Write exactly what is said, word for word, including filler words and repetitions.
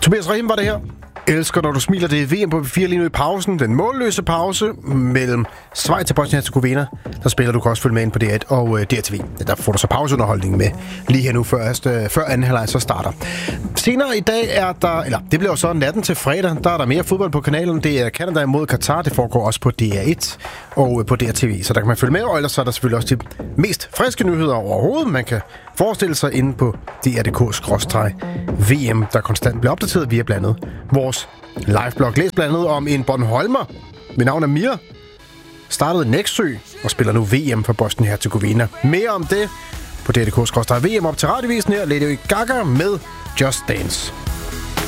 Tobias Rahim var det her. Elsker, når du smiler. Det er V M på P fire lige nu i pausen. Den målløse pause mellem Schweiz og Bosnien-Herzegovina. Der spiller du kan også følge med ind på D et og D R T V. Der får du så pauseunderholdning med lige her nu, først, før anden halvleg så starter. Senere i dag er der, eller det bliver jo så natten til fredag, der er der mere fodbold på kanalen. Det er Canada imod Katar. Det foregår også på D R et og på D R T V. Så der kan man følge med, og ellers så er der selvfølgelig også de mest friske nyheder overhovedet. Man kan forestille sig inde på D R punktum D K skråstreg V M, der konstant bliver opdateret via blandt andet vores liveblog. Læs blandt andet om en Bornholmer ved navn af Mir, startede Nexø og spiller nu V M for Bosnien-Herzegovina. Mere om det på D R punktum D K skråstreg V M op til radiovisen her. Lady Gaga med Just Dance.